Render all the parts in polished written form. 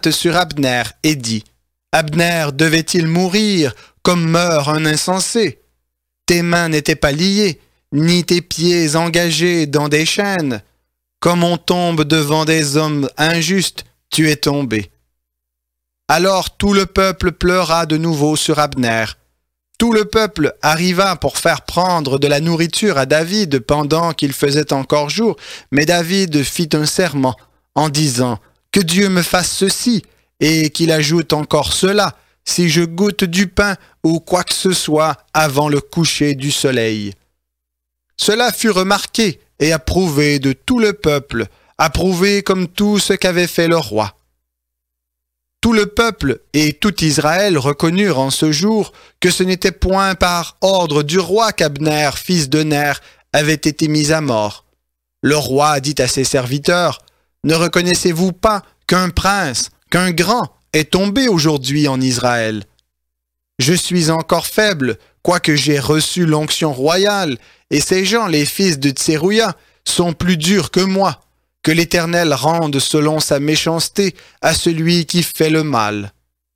pointe sur Abner et dit « Abner devait-il mourir comme meurt un insensé? Tes mains n'étaient pas liées, ni tes pieds engagés dans des chaînes. Comme on tombe devant des hommes injustes, tu es tombé. » Alors tout le peuple pleura de nouveau sur Abner. Tout le peuple arriva pour faire prendre de la nourriture à David pendant qu'il faisait encore jour, mais David fit un serment en disant « Que Dieu me fasse ceci et qu'il ajoute encore cela, si je goûte du pain ou quoi que ce soit avant le coucher du soleil. » Cela fut remarqué et approuvé de tout le peuple, approuvé comme tout ce qu'avait fait le roi. Tout le peuple et tout Israël reconnurent en ce jour que ce n'était point par ordre du roi qu'Abner, fils de Ner, avait été mis à mort. Le roi dit à ses serviteurs « Ne reconnaissez-vous pas qu'un prince, qu'un grand est tombé aujourd'hui en Israël? Je suis encore faible, quoique j'ai reçu l'onction royale, et ces gens, les fils de Tserouïa, sont plus durs que moi. Que l'Éternel rende selon sa méchanceté à celui qui fait le mal. »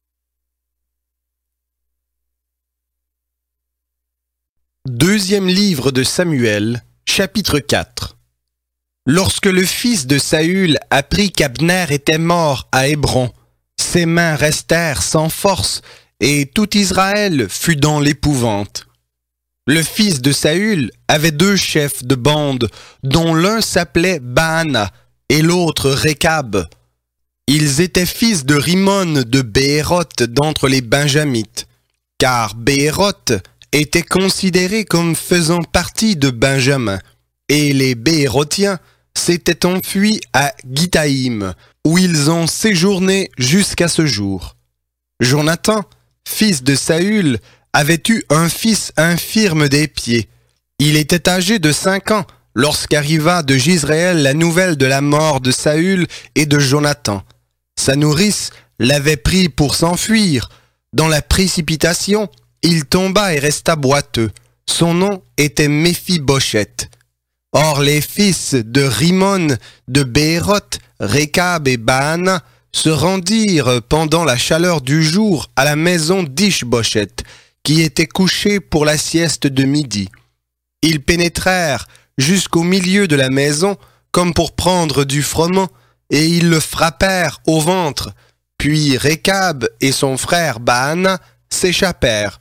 Deuxième livre de Samuel, chapitre 4. Lorsque le fils de Saül apprit qu'Abner était mort à Hébron, ses mains restèrent sans force, et tout Israël fut dans l'épouvante. Le fils de Saül avait 2 chefs de bande, dont l'un s'appelait Baana et l'autre Récab. Ils étaient fils de Rimon de Béhéroth d'entre les Benjamites, car Béhéroth était considéré comme faisant partie de Benjamin, et les Béhérothiens s'étaient enfuis à Gitaïm, où ils ont séjourné jusqu'à ce jour. Jonathan, fils de Saül, avait eu un fils infirme des pieds. Il était âgé de 5 ans lorsqu'arriva de Jizréel la nouvelle de la mort de Saül et de Jonathan. Sa nourrice l'avait pris pour s'enfuir. Dans la précipitation, il tomba et resta boiteux. Son nom était Méphibosheth. Or les fils de Rimon, de Béhéroth, Récab et Baana se rendirent pendant la chaleur du jour à la maison d'Ish-Bosheth, qui était couché pour la sieste de midi. Ils pénétrèrent jusqu'au milieu de la maison, comme pour prendre du froment, et ils le frappèrent au ventre. Puis Récab et son frère Baana s'échappèrent.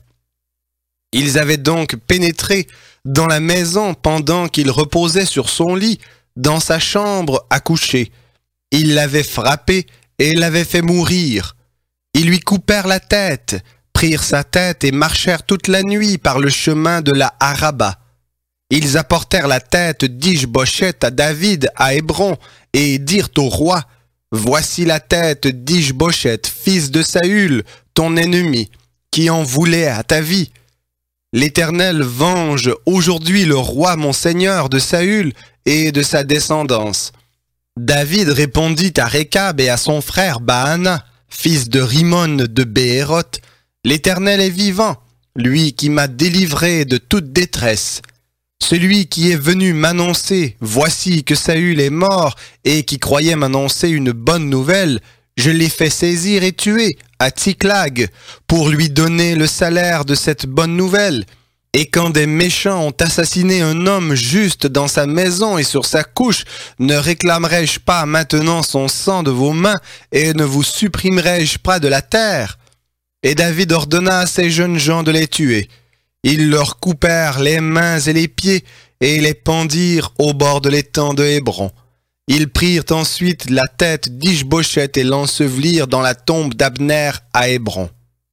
Ils avaient donc pénétré dans la maison pendant qu'il reposait sur son lit, dans sa chambre à coucher. Ils l'avaient frappé et l'avaient fait mourir. Ils lui coupèrent la tête, prirent sa tête et marchèrent toute la nuit par le chemin de la Araba. Ils apportèrent la tête d'Ish-Bosheth à David à Hébron et dirent au roi « Voici la tête d'Ish-Bosheth, fils de Saül, ton ennemi, qui en voulait à ta vie. L'Éternel venge aujourd'hui le roi mon seigneur de Saül et de sa descendance. » David répondit à Récab et à son frère Baana, fils de Rimon de Béhéroth, « L'Éternel est vivant, lui qui m'a délivré de toute détresse. Celui qui est venu m'annoncer, voici que Saül est mort, et qui croyait m'annoncer une bonne nouvelle, je l'ai fait saisir et tuer à Tsiklag, pour lui donner le salaire de cette bonne nouvelle. Et quand des méchants ont assassiné un homme juste dans sa maison et sur sa couche, ne réclamerai-je pas maintenant son sang de vos mains, et ne vous supprimerai-je pas de la terre? » Et David ordonna à ces jeunes gens de les tuer. Ils leur coupèrent les mains et les pieds et les pendirent au bord de l'étang de Hébron. Ils prirent ensuite la tête d'Ish-Bosheth et l'ensevelirent dans la tombe d'Abner à Hébron.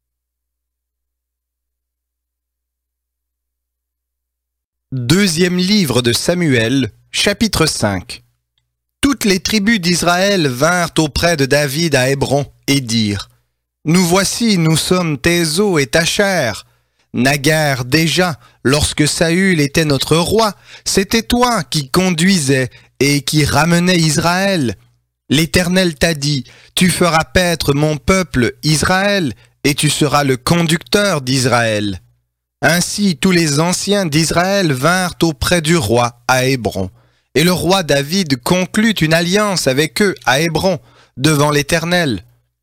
Deuxième livre de Samuel, chapitre 5. Toutes les tribus d'Israël vinrent auprès de David à Hébron et dirent « Nous voici, nous sommes tes os et ta chair. Naguère déjà, lorsque Saül était notre roi, c'était toi qui conduisais et qui ramenais Israël. L'Éternel t'a dit, tu feras paître mon peuple Israël, et tu seras le conducteur d'Israël. Ainsi tous les anciens d'Israël vinrent auprès du roi à Hébron. Et le roi David conclut une alliance avec eux à Hébron, devant l'Éternel.